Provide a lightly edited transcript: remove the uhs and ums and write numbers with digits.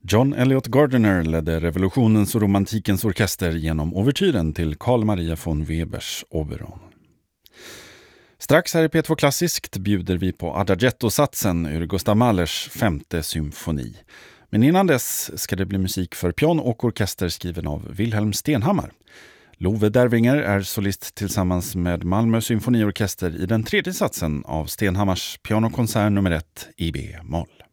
John Eliot Gardiner ledde revolutionens och romantikens orkester genom ouvertyren till Carl Maria von Webers Oberon. Strax här i P2 Klassiskt bjuder vi på Adagietto-satsen ur Gustav Mahlers 5:e symfoni. Men innan dess ska det bli musik för piano och orkester skriven av Wilhelm Stenhammar. Love Dervinger är solist tillsammans med Malmö symfoniorkester i den 3:e satsen av Stenhammars pianokonsert nummer 1 i B-moll.